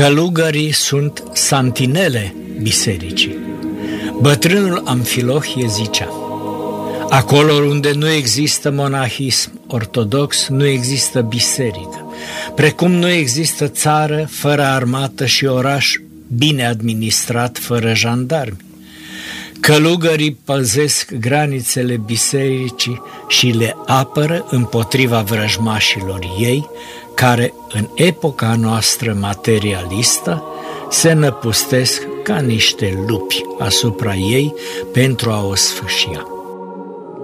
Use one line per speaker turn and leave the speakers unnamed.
Călugării sunt santinele bisericii. Bătrânul Amfilohie zicea: acolo unde nu există monahism ortodox, nu există biserică, precum nu există țară fără armată și oraș bine administrat fără jandarmi. Călugării păzesc granițele bisericii și le apără împotriva vrăjmașilor ei, care în epoca noastră materialistă se năpustesc ca niște lupi asupra ei pentru a o sfâșia.